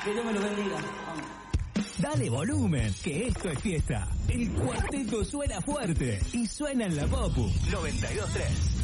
Que Dios me lo bendiga. Vamos. Dale volumen, que esto es fiesta. El cuarteto suena fuerte y suena en la Popu 92.3.